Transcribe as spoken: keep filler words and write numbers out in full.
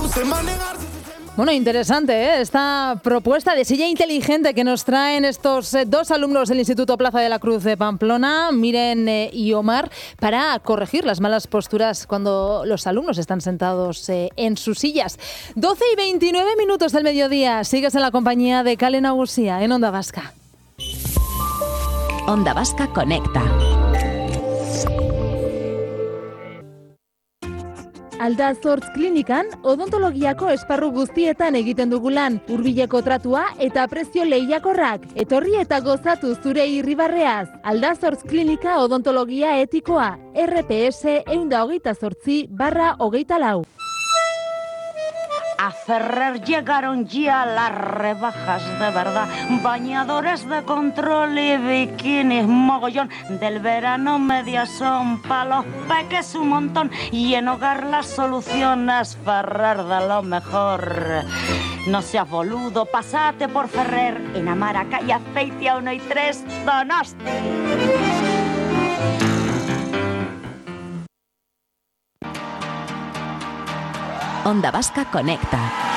Bueno, interesante, ¿eh? Esta propuesta de silla inteligente que nos traen estos eh, dos alumnos del Instituto Plaza de la Cruz de Pamplona, Miren eh, y Omar, para corregir las malas posturas cuando los alumnos están sentados eh, en sus sillas. doce y veintinueve minutos del mediodía. Sigues en la compañía de Kale Nagusia en Onda Vasca. Onda Vasca Conecta. Aldazortz klinikan odontologiako esparru guztietan egiten dugu lan, hurbileko tratua eta prezio lehiakorrak. Etorri eta gozatu zure irribarreaz. Aldazortz klinika odontologia etikoa, R P S ehun eta hogeita zortzi barra hogeita lau. A Ferrer llegaron ya las rebajas de verdad, bañadores de control y bikinis, mogollón del verano, medias son pa' los peques un montón, y en hogar las soluciones Ferrer de lo mejor. No seas boludo, pasate por Ferrer, en Amara, calle Azpeitia uno y tres, Donosti. Onda Vasca Conecta.